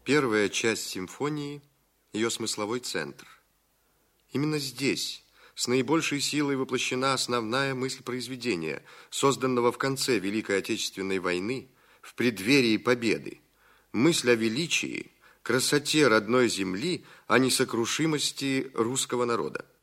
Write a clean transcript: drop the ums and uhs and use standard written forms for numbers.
Первая часть симфонии – ее смысловой центр. Именно здесь с наибольшей силой воплощена основная мысль произведения, созданного в конце Великой Отечественной войны, в преддверии победы. Мысль о величии, красоте родной земли, о несокрушимости русского народа.